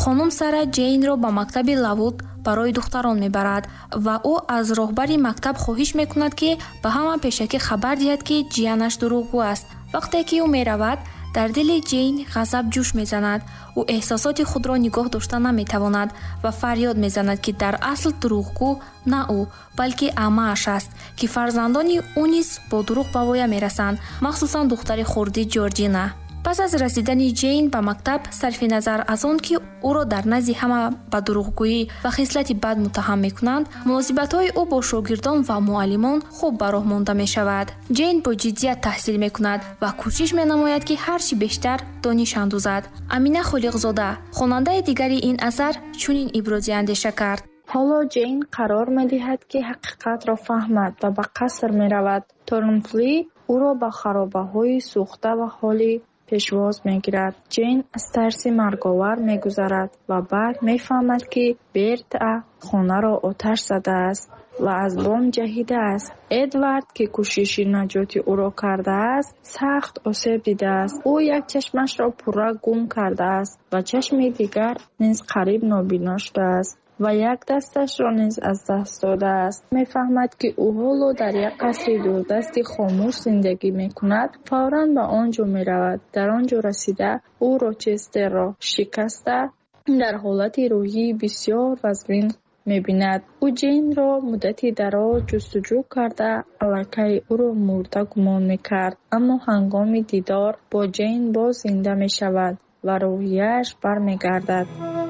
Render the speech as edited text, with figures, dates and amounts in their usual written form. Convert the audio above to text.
хонум Сара Ҷейнро ба мактаби Лавуд барои духтарон мебарад ва ӯ аз роҳбари мактаб хоҳиш мекунад, ки ба ҳама пешакӣ хабар диҳад, ки ҷиянаш дурӯғгӯ аст. вақте ки ӯ меравад, дар дили Ҷейн ғазаб ҷӯш мезанад. ӯ эҳсосоти худро нигоҳ дошта наметавонад ва фарёд мезанад, ки дар асл дурӯғгӯ на ӯ, балки амааш аст, ки фарзандони ӯ низ бо дурӯғ ба воя мерасанд, махсусан духтари хурди Ҷорҷина. пас аз расидани Ҷейн ба мактаб, сарфи назар аз он ки ӯро дар назди ҳама ба дурӯғгӯӣ ва хислати бад муттаҳам мекунанд, муносибатҳои ӯ бо шогирдон ва муаллимон хуб ба роҳ монда мешавад. Ҷейн бо ҷиддият таҳсил мекунад ва кӯшиш менамояд, ки ҳарчи бештар дониш андӯзад. Амина Холиқзода, хонандаи дигари ин асар, чунин ибрози андеша кард. ҳоло Ҷейн қарор медиҳад, ки ҳақиқатро фаҳмад ва ба қаср меравад. Торнфли ӯро ба харобаҳои сӯхта ва ҳоли пешвоз мегирад. Ҷейн аз тарси марговар мегузарад ва баъд мефаҳмад, ки Берта хонаро оташ задааст ва аз бом ҷаҳидааст. Эдвард, ки кӯшиши наҷоти ӯро кардааст, сахт осеб дидааст. ӯ як чашмашро пурра гум кардааст ва чашми дигар низ қариб нобино шудааст ва як дасташро низ аз даст додааст. Мефаҳмад, ки ӯ ҳоло дар як қасри дурдасти хомӯш зиндагӣ мекунад. фавран ба он ҷо меравад. дар он ҷо расида, ӯ Рочестерро шикаста дар ҳолати рӯҳии бисёр вазвин мебинад. ӯ Ҷейнро муддати дароз ҷустуҷӯ карда, аллакай ӯро мурда гумон мекард. аммо ҳангоми дидор бо Ҷейн боз зинда мешавад ва рӯҳияш бармегардад.